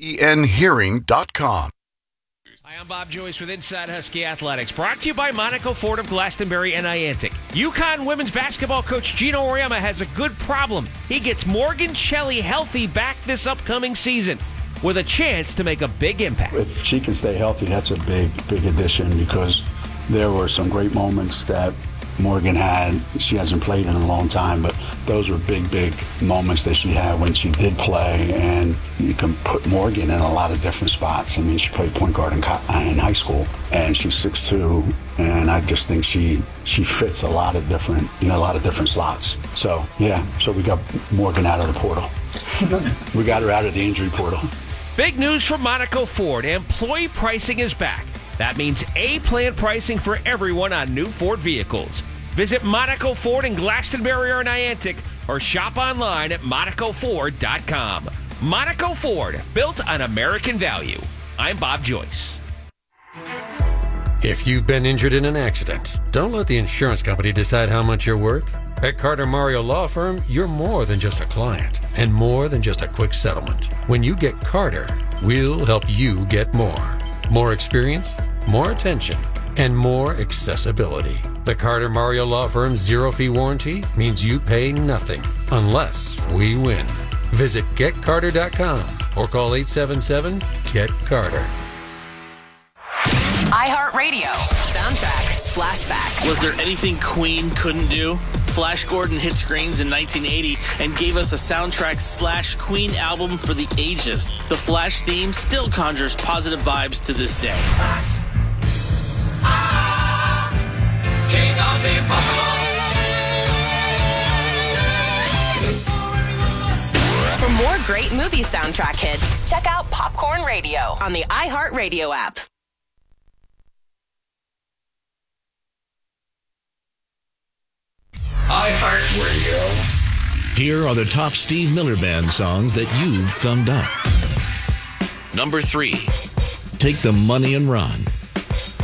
enhearing.com. Hi, I'm Bob Joyce with Inside Husky Athletics, brought to you by Monaco Ford of Glastonbury and Niantic. UConn women's basketball coach Gino Auriemma has a good problem. He gets Morgan Shelley healthy back this upcoming season with a chance to make a big impact. If she can stay healthy, that's a big addition, because there were some great moments that Morgan had. She hasn't played in a long time, but those were big moments that she had when she did play, and you can put Morgan in a lot of different spots. I mean, she played point guard in high school, and she's 6'2", and I just think she fits a lot of different slots. So we got Morgan out of the portal. We got her out of the injury portal. Big news from Monaco Ford. Employee pricing is back. That means A-plan pricing for everyone on new Ford vehicles. Visit Monaco Ford in Glastonbury or Niantic, or shop online at MonacoFord.com. Monaco Ford, built on American value. I'm Bob Joyce. If you've been injured in an accident, don't let the insurance company decide how much you're worth. At Carter Mario Law Firm, you're more than just a client and more than just a quick settlement. When you get Carter, we'll help you get more. More experience, more attention, and more accessibility. The Carter Mario Law Firm's zero-fee warranty means you pay nothing unless we win. Visit GetCarter.com or call 877-GET-CARTER. iHeartRadio. Soundtrack Flashback. Was there anything Queen couldn't do? Flash Gordon hit screens in 1980 and gave us a soundtrack / Queen album for the ages. The Flash theme still conjures positive vibes to this day. Flash. King of the impossible. For more great movie soundtrack hits, check out Popcorn Radio on the iHeartRadio app. iHeartRadio. Here are the top Steve Miller Band songs that you've thumbed up. Number 3, Take the Money and Run.